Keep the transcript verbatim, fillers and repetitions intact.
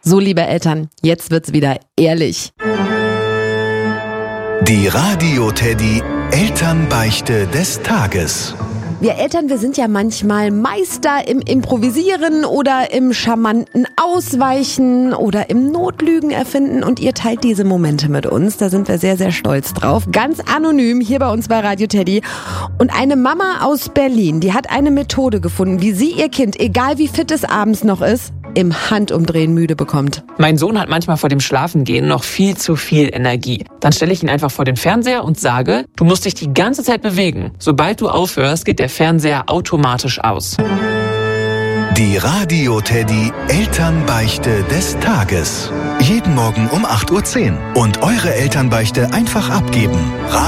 So, liebe Eltern, jetzt wird's wieder ehrlich. Die Radio Teddy Elternbeichte des Tages. Wir Eltern, wir sind ja manchmal Meister im Improvisieren oder im charmanten Ausweichen oder im Notlügen erfinden und ihr teilt diese Momente mit uns. Da sind wir sehr, sehr stolz drauf. Ganz anonym hier bei uns bei Radio Teddy. Und eine Mama aus Berlin, die hat eine Methode gefunden, wie sie ihr Kind, egal wie fit es abends noch ist, im Handumdrehen müde bekommt. Mein Sohn hat manchmal vor dem Schlafengehen noch viel zu viel Energie. Dann stelle ich ihn einfach vor den Fernseher und sage, du musst dich die ganze Zeit bewegen. Sobald du aufhörst, geht der Fernseher automatisch aus. Die Radio Teddy Elternbeichte des Tages. Jeden Morgen um acht Uhr zehn. Und eure Elternbeichte einfach abgeben.